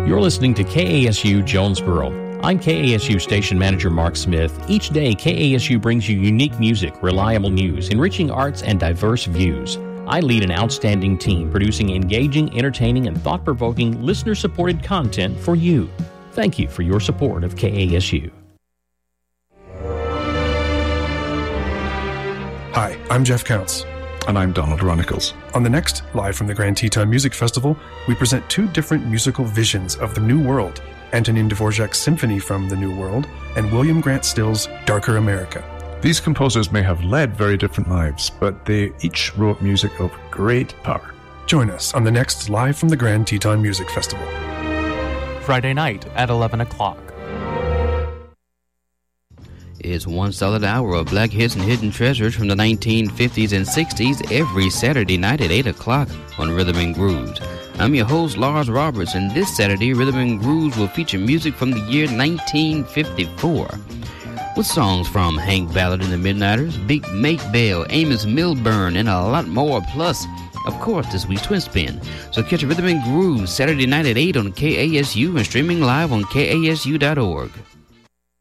You're listening to KASU Jonesboro. I'm KASU Station Manager Mark Smith. Each day, KASU brings you unique music, reliable news, enriching arts, and diverse views. I lead an outstanding team producing engaging, entertaining, and thought-provoking, listener-supported content for you. Thank you for your support of KASU. Hi, I'm Jeff Counts. And I'm Donald Ronicles. On the next Live from the Grand Teton Music Festival, we present two different musical visions of the New World, Antonin Dvorak's Symphony from the New World and William Grant Still's Darker America. These composers may have led very different lives, but they each wrote music of great power. Join us on the next Live from the Grand Teton Music Festival. Friday night at 11 o'clock. It's 1 solid hour of black hits and hidden treasures from the 1950s and 60s every Saturday night at 8 o'clock on Rhythm and Grooves. I'm your host, Lars Roberts, and this Saturday, Rhythm and Grooves will feature music from the year 1954. With songs from Hank Ballard and the Midnighters, Big Make Bell, Amos Milburn, and a lot more. Plus, of course, this week's Twin Spin. So catch Rhythm and Grooves Saturday night at 8 on KASU and streaming live on KASU.org.